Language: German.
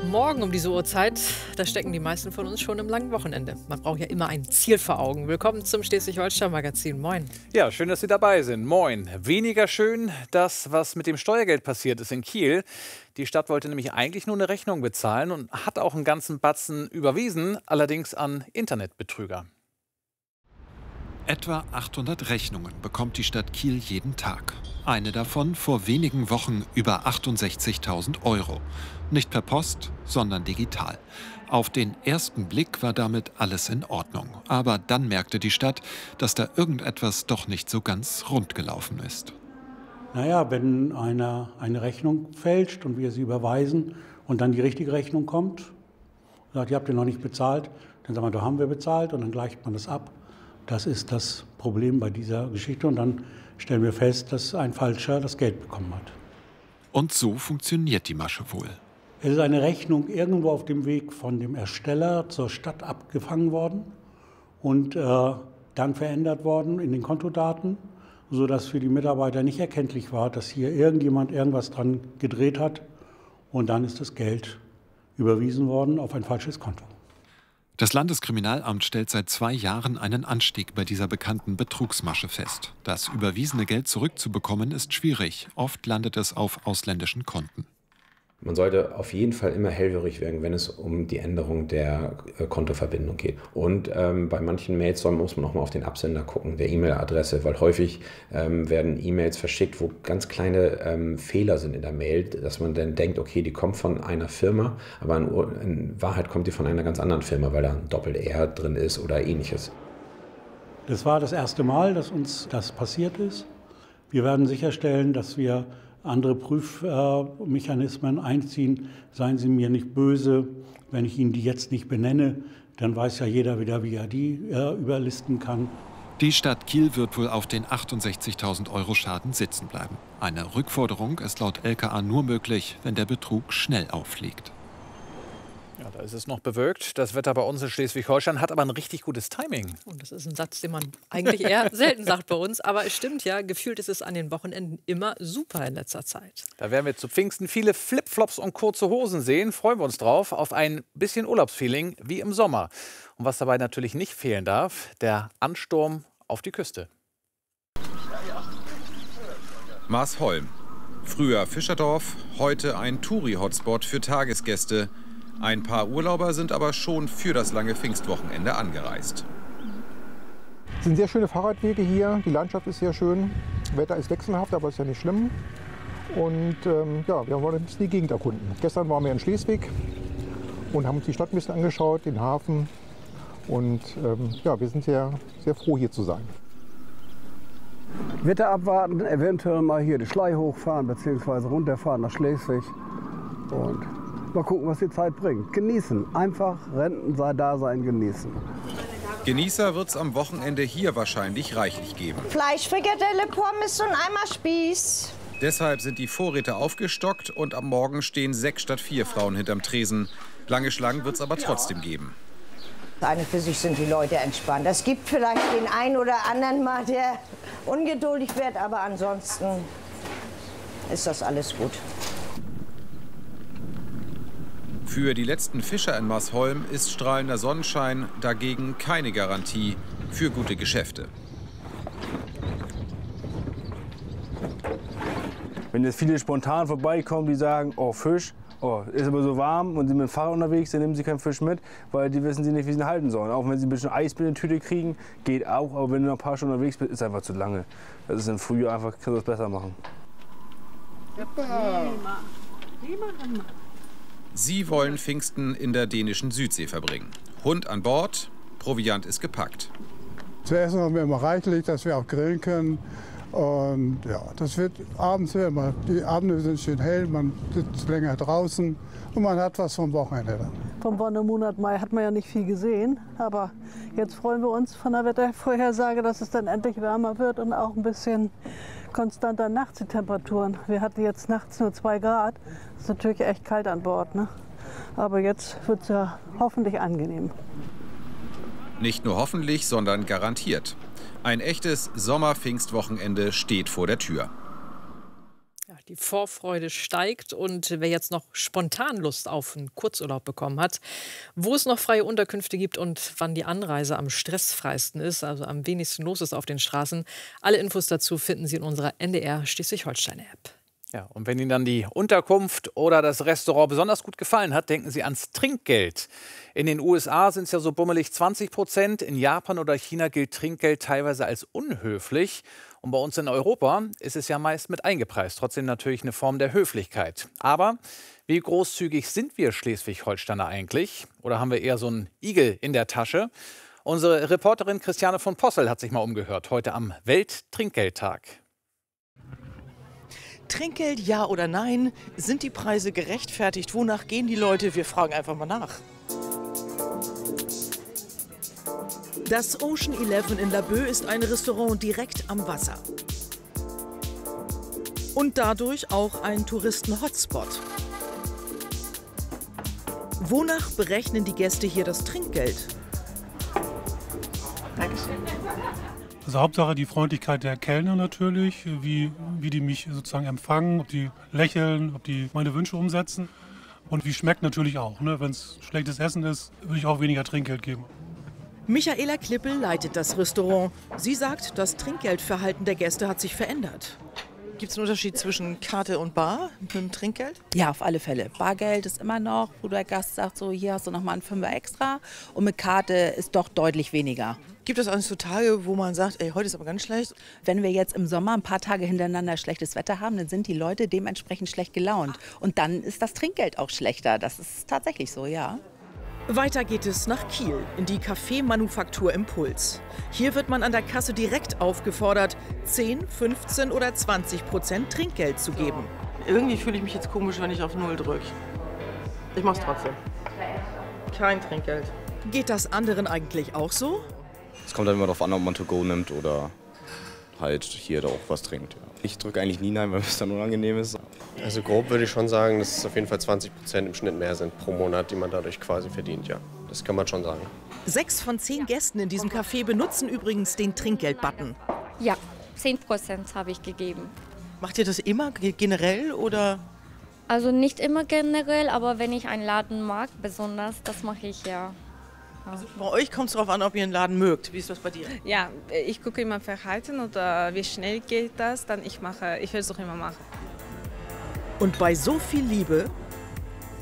Morgen um diese Uhrzeit, da stecken die meisten von uns schon im langen Wochenende. Man braucht ja immer ein Ziel vor Augen. Willkommen zum Schleswig-Holstein-Magazin. Moin. Ja, schön, dass Sie dabei sind. Moin. Weniger schön das, was mit dem Steuergeld passiert ist in Kiel. Die Stadt wollte nämlich eigentlich nur eine Rechnung bezahlen und hat auch einen ganzen Batzen überwiesen, allerdings an Internetbetrüger. Etwa 800 Rechnungen bekommt die Stadt Kiel jeden Tag. Eine davon vor wenigen Wochen über 68.000 Euro. Nicht per Post, sondern digital. Auf den ersten Blick war damit alles in Ordnung. Aber dann merkte die Stadt, dass da irgendetwas doch nicht so ganz rund gelaufen ist. Naja, wenn einer eine Rechnung fälscht und wir sie überweisen und dann die richtige Rechnung kommt, sagt, ihr habt ja noch nicht bezahlt, dann sagen wir, da haben wir bezahlt und dann gleicht man das ab. Das ist das Problem bei dieser Geschichte und dann stellen wir fest, dass ein Falscher das Geld bekommen hat. Und so funktioniert die Masche wohl. Es ist eine Rechnung irgendwo auf dem Weg von dem Ersteller zur Stadt abgefangen worden und dann verändert worden in den Kontodaten, sodass für die Mitarbeiter nicht erkenntlich war, dass hier irgendjemand irgendwas dran gedreht hat. Und dann ist das Geld überwiesen worden auf ein falsches Konto. Das Landeskriminalamt stellt seit 2 Jahren einen Anstieg bei dieser bekannten Betrugsmasche fest. Das überwiesene Geld zurückzubekommen ist schwierig. Oft landet es auf ausländischen Konten. Man sollte auf jeden Fall immer hellhörig werden, wenn es um die Änderung der Kontoverbindung geht. Und bei manchen Mails muss man auch mal auf den Absender gucken, der E-Mail-Adresse, weil häufig werden E-Mails verschickt, wo ganz kleine Fehler sind in der Mail, dass man dann denkt, okay, die kommt von einer Firma, aber in Wahrheit kommt die von einer ganz anderen Firma, weil da ein Doppel-R drin ist oder ähnliches. Das war das erste Mal, dass uns das passiert ist. Wir werden sicherstellen, dass wir andere Prüfmechanismen einziehen. Seien Sie mir nicht böse, wenn ich Ihnen die jetzt nicht benenne, dann weiß ja jeder wieder, wie er die überlisten kann. Die Stadt Kiel wird wohl auf den 68.000 Euro Schaden sitzen bleiben. Eine Rückforderung ist laut LKA nur möglich, wenn der Betrug schnell auffliegt. Ja, da ist es noch bewölkt. Das Wetter bei uns in Schleswig-Holstein hat aber ein richtig gutes Timing. Und das ist ein Satz, den man eigentlich eher selten sagt bei uns. Aber es stimmt ja, gefühlt ist es an den Wochenenden immer super in letzter Zeit. Da werden wir zu Pfingsten viele Flipflops und kurze Hosen sehen. Freuen wir uns drauf auf ein bisschen Urlaubsfeeling wie im Sommer. Und was dabei natürlich nicht fehlen darf, der Ansturm auf die Küste. Marsholm. Früher Fischerdorf, heute ein Touri-Hotspot für Tagesgäste. Ein paar Urlauber sind aber schon für das lange Pfingstwochenende angereist. Es sind sehr schöne Fahrradwege hier, die Landschaft ist sehr schön, das Wetter ist wechselhaft, aber ist ja nicht schlimm. Und ja, wir wollen ein bisschen die Gegend erkunden. Gestern waren wir in Schleswig und haben uns die Stadt ein bisschen angeschaut, den Hafen. Und ja, wir sind sehr, sehr froh, hier zu sein. Wetter abwarten, eventuell mal hier die Schlei hochfahren bzw. runterfahren nach Schleswig. Und mal gucken, was die Zeit bringt. Genießen. Einfach Rentendasein genießen. Genießer wird es am Wochenende hier wahrscheinlich reichlich geben. Fleisch, Frikadelle, Pommes und Eimer Spieß. Deshalb sind die Vorräte aufgestockt und am Morgen stehen 6 statt 4 Frauen hinterm Tresen. Lange Schlangen wird es aber trotzdem geben. An und für sich sind die Leute entspannt. Es gibt vielleicht den einen oder anderen mal, der ungeduldig wird, aber ansonsten ist das alles gut. Für die letzten Fischer in Marsholm ist strahlender Sonnenschein dagegen keine Garantie für gute Geschäfte. Wenn jetzt viele spontan vorbeikommen, die sagen, oh Fisch, oh, ist aber so warm und sind mit dem Fahrrad unterwegs, dann nehmen sie keinen Fisch mit, weil die wissen sie nicht, wie sie ihn halten sollen. Auch wenn sie ein bisschen Eis in die Tüte kriegen, geht auch, aber wenn du noch ein paar Stunden unterwegs bist, ist einfach zu lange. Das ist im Frühjahr einfach, kannst du das besser machen. Sie wollen Pfingsten in der dänischen Südsee verbringen. Hund an Bord, Proviant ist gepackt. Zu essen haben wir immer reichlich, dass wir auch grillen können. Und ja, das wird abends immer. Die Abende sind schön hell, man sitzt länger draußen und man hat was vom Wochenende dann. Vom Wandermonat Mai hat man ja nicht viel gesehen, aber jetzt freuen wir uns von der Wettervorhersage, dass es dann endlich wärmer wird und auch ein bisschen konstanter nachts die Temperaturen. Wir hatten jetzt nachts nur 2 Grad. Das ist natürlich echt kalt an Bord, ne? Aber jetzt wird es ja hoffentlich angenehm. Nicht nur hoffentlich, sondern garantiert. Ein echtes Sommer-Pfingstwochenende steht vor der Tür. Die Vorfreude steigt und wer jetzt noch spontan Lust auf einen Kurzurlaub bekommen hat, wo es noch freie Unterkünfte gibt und wann die Anreise am stressfreisten ist, also am wenigsten los ist auf den Straßen, alle Infos dazu finden Sie in unserer NDR Schleswig-Holstein-App. Ja, und wenn Ihnen dann die Unterkunft oder das Restaurant besonders gut gefallen hat, denken Sie ans Trinkgeld. In den USA sind es ja so bummelig 20%. In Japan oder China gilt Trinkgeld teilweise als unhöflich. Und bei uns in Europa ist es ja meist mit eingepreist. Trotzdem natürlich eine Form der Höflichkeit. Aber wie großzügig sind wir Schleswig-Holsteiner eigentlich? Oder haben wir eher so einen Igel in der Tasche? Unsere Reporterin Christiane von Possel hat sich mal umgehört, heute am Welttrinkgeldtag. Trinkgeld, ja oder nein? Sind die Preise gerechtfertigt? Wonach gehen die Leute? Wir fragen einfach mal nach. Das Ocean 11 in Laboe ist ein Restaurant direkt am Wasser. Und dadurch auch ein Touristen-Hotspot. Wonach berechnen die Gäste hier das Trinkgeld? Dankeschön. Also Hauptsache die Freundlichkeit der Kellner natürlich, wie die mich sozusagen empfangen, ob die lächeln, ob die meine Wünsche umsetzen. Und wie schmeckt natürlich auch. Ne? Wenn es schlechtes Essen ist, würde ich auch weniger Trinkgeld geben. Michaela Klippel leitet das Restaurant. Sie sagt, das Trinkgeldverhalten der Gäste hat sich verändert. Gibt es einen Unterschied zwischen Karte und Bar mit dem Trinkgeld? Ja, auf alle Fälle. Bargeld ist immer noch, wo der Gast sagt, so hier hast du noch mal einen Fünfer extra. Und mit Karte ist doch deutlich weniger. Gibt es eigentlich so Tage, wo man sagt, ey, heute ist aber ganz schlecht? Wenn wir jetzt im Sommer ein paar Tage hintereinander schlechtes Wetter haben, dann sind die Leute dementsprechend schlecht gelaunt. Und dann ist das Trinkgeld auch schlechter. Das ist tatsächlich so, ja. Weiter geht es nach Kiel, in die Kaffeemanufaktur Impuls. Hier wird man an der Kasse direkt aufgefordert, 10, 15 oder 20% Trinkgeld zu geben. Irgendwie fühle ich mich jetzt komisch, wenn ich auf 0 drücke. Ich mach's trotzdem. Kein Trinkgeld. Geht das anderen eigentlich auch so? Es kommt dann immer darauf an, ob man To-Go nimmt oder halt hier auch was trinkt. Ja. Ich drücke eigentlich nie Nein, weil es dann unangenehm ist. Also grob würde ich schon sagen, dass es auf jeden Fall 20% im Schnitt mehr sind pro Monat, die man dadurch quasi verdient, ja. Das kann man schon sagen. 6 von 10 Gästen in diesem Café benutzen übrigens den Trinkgeld-Button. Ja, 10% habe ich gegeben. Macht ihr das immer generell oder? Also nicht immer generell, aber wenn ich einen Laden mag, besonders, das mache ich ja. Also bei euch kommt es darauf an, ob ihr einen Laden mögt. Wie ist das bei dir? Ja, ich gucke immer Verhalten oder wie schnell geht das, dann ich versuche immer machen. Und bei so viel Liebe